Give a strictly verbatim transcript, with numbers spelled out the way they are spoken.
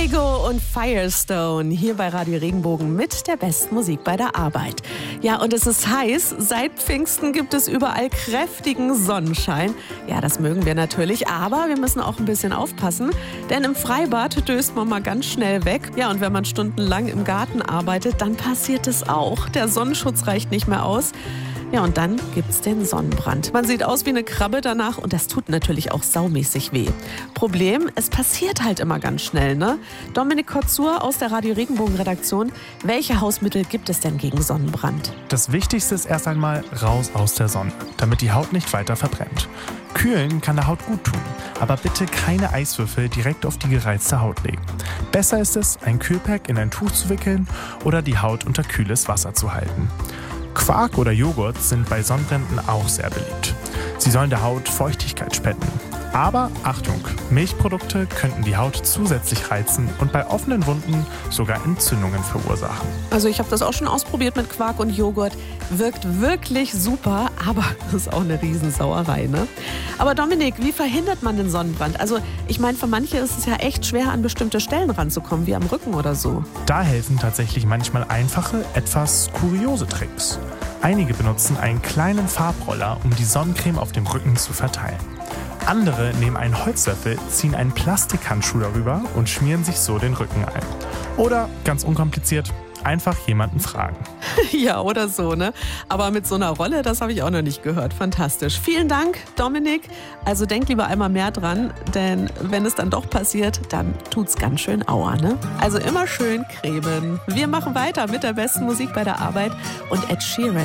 Kygo und Firestone hier bei Radio Regenbogen mit der besten Musik bei der Arbeit. Ja, und es ist heiß. Seit Pfingsten gibt es überall kräftigen Sonnenschein. Ja, das mögen wir natürlich, aber wir müssen auch ein bisschen aufpassen, denn im Freibad döst man mal ganz schnell weg. Ja, und wenn man stundenlang im Garten arbeitet, dann passiert es auch. Der Sonnenschutz reicht nicht mehr aus. Ja, und dann gibt's den Sonnenbrand. Man sieht aus wie eine Krabbe danach und das tut natürlich auch saumäßig weh. Problem, es passiert halt immer ganz schnell, ne? Dominik Kotzur aus der Radio Regenbogen Redaktion. Welche Hausmittel gibt es denn gegen Sonnenbrand? Das Wichtigste ist erst einmal raus aus der Sonne, damit die Haut nicht weiter verbrennt. Kühlen kann der Haut gut tun, aber bitte keine Eiswürfel direkt auf die gereizte Haut legen. Besser ist es, ein Kühlpack in ein Tuch zu wickeln oder die Haut unter kühles Wasser zu halten. Quark oder Joghurt sind bei Sonnenbränden auch sehr beliebt. Sie sollen der Haut Feuchtigkeit spenden. Aber Achtung, Milchprodukte könnten die Haut zusätzlich reizen und bei offenen Wunden sogar Entzündungen verursachen. Also ich habe das auch schon ausprobiert mit Quark und Joghurt. Wirkt wirklich super, aber das ist auch eine Riesensauerei, ne? Aber Dominik, wie verhindert man den Sonnenbrand? Also ich meine, für manche ist es ja echt schwer, an bestimmte Stellen ranzukommen, wie am Rücken oder so. Da helfen tatsächlich manchmal einfache, etwas kuriose Tricks. Einige benutzen einen kleinen Farbroller, um die Sonnencreme auf dem Rücken zu verteilen. Andere nehmen einen Holzlöffel, ziehen einen Plastikhandschuh darüber und schmieren sich so den Rücken ein. Oder, ganz unkompliziert, einfach jemanden fragen. Ja, oder so, ne? Aber mit so einer Rolle, das habe ich auch noch nicht gehört. Fantastisch. Vielen Dank, Dominik. Also denk lieber einmal mehr dran, denn wenn es dann doch passiert, dann tut's ganz schön aua, ne? Also immer schön cremen. Wir machen weiter mit der besten Musik bei der Arbeit und Ed Sheeran